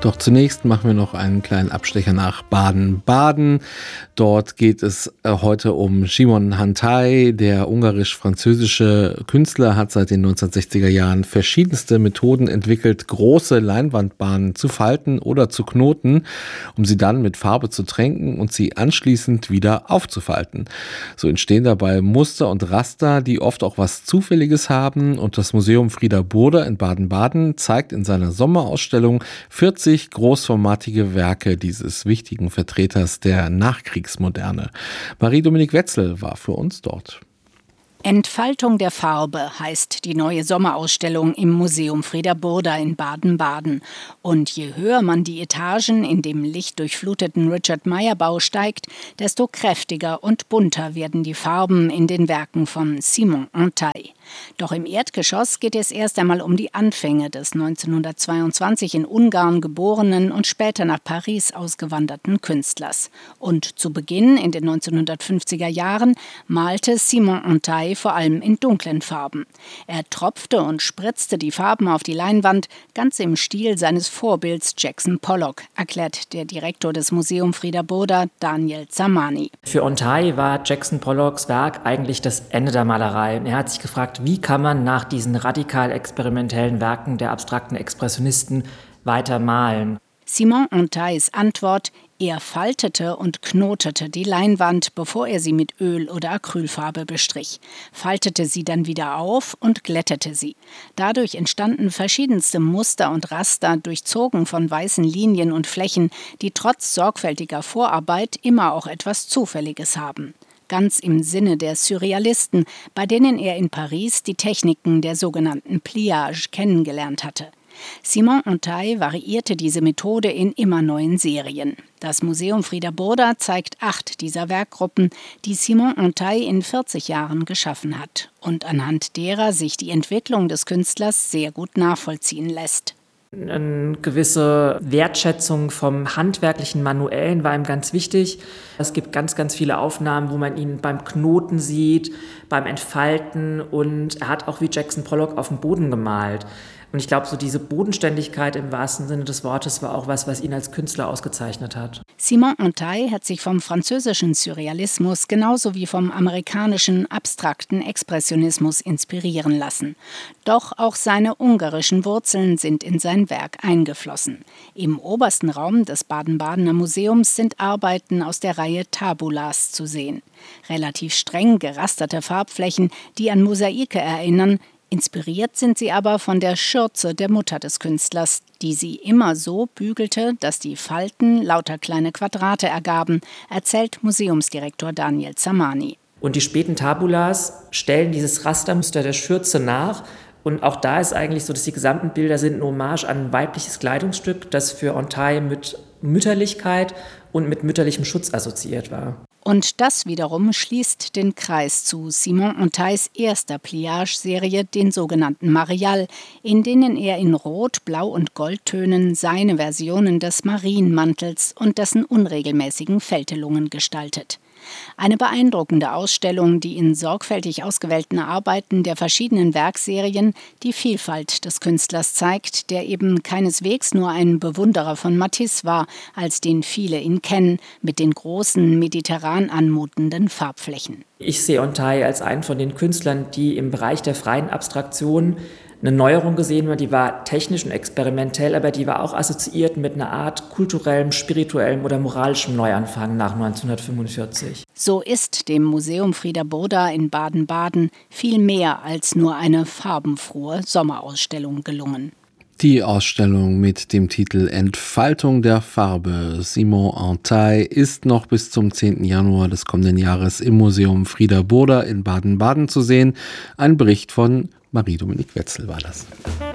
Doch zunächst machen wir noch einen kleinen Abstecher nach Baden-Baden. Dort geht es heute um Simon Hantai. Der ungarisch-französische Künstler hat seit den 1960er Jahren verschiedenste Methoden entwickelt, große Leinwandbahnen zu falten oder zu knoten, um sie dann mit Farbe zu tränken und sie anschließend wieder aufzufalten. So entstehen dabei Muster und Raster, die oft auch was Zufälliges haben, und das Museum Frieder Burda in Baden-Baden zeigt in seiner Sommerausstellung 40 großformatige Werke dieses wichtigen Vertreters der Nachkriegsmoderne. Marie-Dominique Wetzel war für uns dort. Entfaltung der Farbe heißt die neue Sommerausstellung im Museum Frieder Burda in Baden-Baden. Und je höher man die Etagen in dem lichtdurchfluteten Richard-Meyer-Bau steigt, desto kräftiger und bunter werden die Farben in den Werken von Simon Hantai. Doch im Erdgeschoss geht es erst einmal um die Anfänge des 1922 in Ungarn geborenen und später nach Paris ausgewanderten Künstlers. Und zu Beginn in den 1950er Jahren malte Simon Hantai vor allem in dunklen Farben. Er tropfte und spritzte die Farben auf die Leinwand, ganz im Stil seines Vorbilds Jackson Pollock, erklärt der Direktor des Museum Frieder Burda, Daniel Zamani. Für Hantai war Jackson Pollocks Werk eigentlich das Ende der Malerei. Er hat sich gefragt, wie kann man nach diesen radikal experimentellen Werken der abstrakten Expressionisten weiter malen? Simon Hantais Antwort: Er faltete und knotete die Leinwand, bevor er sie mit Öl oder Acrylfarbe bestrich, faltete sie dann wieder auf und glättete sie. Dadurch entstanden verschiedenste Muster und Raster, durchzogen von weißen Linien und Flächen, die trotz sorgfältiger Vorarbeit immer auch etwas Zufälliges haben. Ganz im Sinne der Surrealisten, bei denen er in Paris die Techniken der sogenannten Pliage kennengelernt hatte. Simon Hantai variierte diese Methode in immer neuen Serien. Das Museum Frieder Burda zeigt 8 dieser Werkgruppen, die Simon Hantai in 40 Jahren geschaffen hat und anhand derer sich die Entwicklung des Künstlers sehr gut nachvollziehen lässt. Eine gewisse Wertschätzung vom handwerklichen Manuellen war ihm ganz wichtig. Es gibt ganz, ganz viele Aufnahmen, wo man ihn beim Knoten sieht, beim Entfalten, und er hat auch wie Jackson Pollock auf dem Boden gemalt. Und ich glaube, so diese Bodenständigkeit im wahrsten Sinne des Wortes war auch was ihn als Künstler ausgezeichnet hat. Simon Hantai hat sich vom französischen Surrealismus genauso wie vom amerikanischen abstrakten Expressionismus inspirieren lassen. Doch auch seine ungarischen Wurzeln sind in sein Werk eingeflossen. Im obersten Raum des Baden-Badener Museums sind Arbeiten aus der Reihe Tabulas zu sehen. Relativ streng gerasterte Farbflächen, die an Mosaike erinnern. Inspiriert sind sie aber von der Schürze der Mutter des Künstlers, die sie immer so bügelte, dass die Falten lauter kleine Quadrate ergaben, erzählt Museumsdirektor Daniel Zamani. Und die späten Tabulas stellen dieses Rastermuster der Schürze nach. Und auch da ist eigentlich so, dass die gesamten Bilder sind eine Hommage an ein weibliches Kleidungsstück, das für Hantai mit Mütterlichkeit und mit mütterlichem Schutz assoziiert war. Und das wiederum schließt den Kreis zu Simon Hantais erster Pliage-Serie, den sogenannten Marial, in denen er in Rot-, Blau- und Goldtönen seine Versionen des Marienmantels und dessen unregelmäßigen Fältelungen gestaltet. Eine beeindruckende Ausstellung, die in sorgfältig ausgewählten Arbeiten der verschiedenen Werkserien die Vielfalt des Künstlers zeigt, der eben keineswegs nur ein Bewunderer von Matisse war, als den viele ihn kennen, mit den großen, mediterran anmutenden Farbflächen. Ich sehe Hantai als einen von den Künstlern, die im Bereich der freien Abstraktion eine Neuerung gesehen wird. Die war technisch und experimentell, aber die war auch assoziiert mit einer Art kulturellem, spirituellem oder moralischem Neuanfang nach 1945. So ist dem Museum Frieder Burda in Baden-Baden viel mehr als nur eine farbenfrohe Sommerausstellung gelungen. Die Ausstellung mit dem Titel Entfaltung der Farbe Simon Hantai ist noch bis zum 10. Januar des kommenden Jahres im Museum Frieder Burda in Baden-Baden zu sehen. Ein Bericht von Marie-Dominique Wetzel war das.